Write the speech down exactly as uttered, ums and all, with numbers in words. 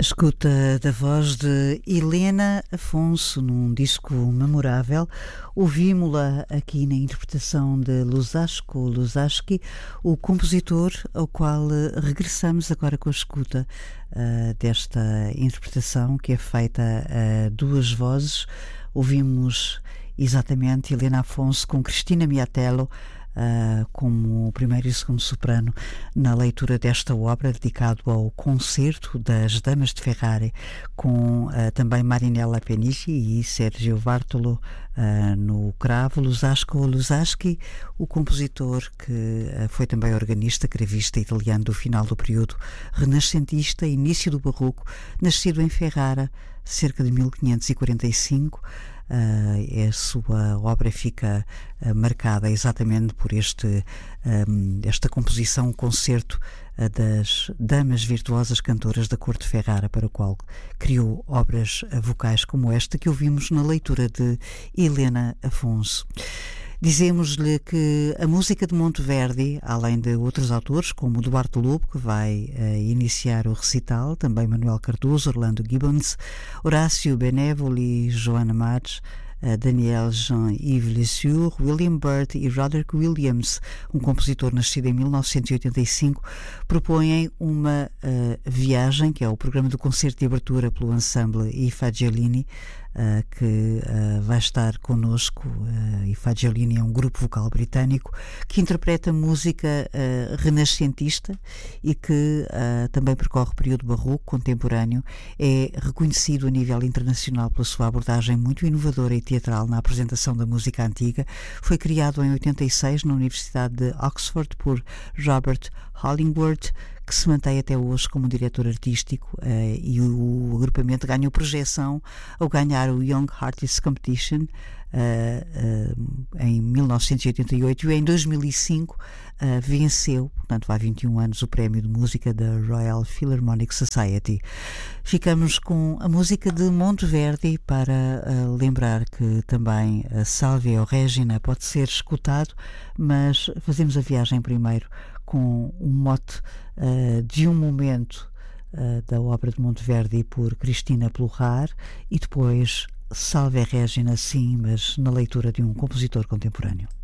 A escuta da voz de Helena Afonso num disco memorável. Ouvimos-la aqui na interpretação de Luzáško Luzášky, o compositor ao qual regressamos agora com a escuta uh, desta interpretação que é feita a duas vozes. Ouvimos exatamente Helena Afonso com Cristina Miatello Uh, como o primeiro e segundo soprano na leitura desta obra dedicado ao concerto das Damas de Ferrari, com uh, também Marinella Penichi e Sergio Bartolo uh, no cravo. Luzáško Luzášky, o compositor que uh, foi também organista, cravista italiano do final do período renascentista, início do barroco, nascido em Ferrara cerca de mil quinhentos e quarenta e cinco. Uh, a sua obra fica uh, marcada exatamente por este, um, esta composição, um concerto uh, das Damas Virtuosas Cantoras da Corte de Ferrara, para o qual criou obras uh, vocais como esta que ouvimos na leitura de Helena Afonso. Dizemos-lhe que a música de Monteverdi, além de outros autores como Duarte Lobo, que vai uh, iniciar o recital, também Manuel Cardoso, Orlando Gibbons, Horácio Benévoli, Joana Marques, uh, Daniel Jean-Yves Lesueur, William Byrd e Roderick Williams, um compositor nascido em mil novecentos e oitenta e cinco, propõem uma uh, viagem, que é o programa do concerto de abertura pelo ensemble I Fagiolini, Uh, que uh, vai estar connosco. uh, I Fagiolini é um grupo vocal britânico que interpreta música uh, renascentista e que uh, também percorre o período barroco contemporâneo. É reconhecido a nível internacional pela sua abordagem muito inovadora e teatral na apresentação da música antiga. Foi criado em oitenta e seis na Universidade de Oxford por Robert Hollingworth, que se mantém até hoje como diretor artístico, uh, e o, o agrupamento ganhou projeção ao ganhar o Young Artists Competition uh, uh, em mil novecentos e oitenta e oito e em dois mil e cinco uh, venceu, portanto há vinte e um anos, o prémio de música da Royal Philharmonic Society. Ficamos com a música de Monteverdi para uh, lembrar que também a Salve Regina pode ser escutado, mas fazemos a viagem primeiro com um mote uh, de um momento uh, da obra de Monteverdi por Cristina Plorar e depois Salve Regina, sim, mas na leitura de um compositor contemporâneo.